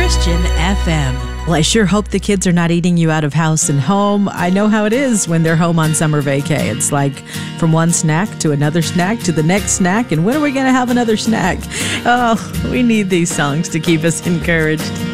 Christian FM. Well, I sure hope the kids are not eating you out of house and home. I know how it is when they're home on summer vacay. It's like from one snack to another snack to the next snack. And when are we going to have another snack? Oh, we need these songs to keep us encouraged.